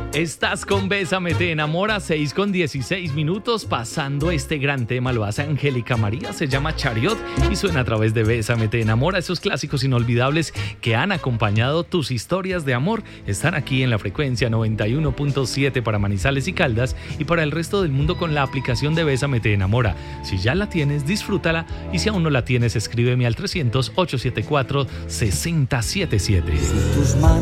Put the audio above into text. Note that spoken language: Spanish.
Estás con Bésame Te Enamora, 6:16, pasando este gran tema, lo hace Angélica María, se llama Chariot y suena a través de Bésame Te Enamora. Esos clásicos inolvidables que han acompañado tus historias de amor están aquí en la frecuencia 91.7 para Manizales y Caldas y para el resto del mundo con la aplicación de Bésame Te Enamora. Si ya la tienes, disfrútala, y si aún no la tienes, escríbeme al 300-874-6077.